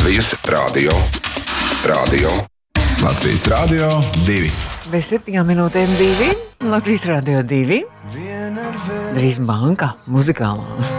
Latvijas Rādio. Latvijas Rādio 2. Bez 7 minūtēm 2. Latvijas Rādio 2. Drīz bankā, muzikālā.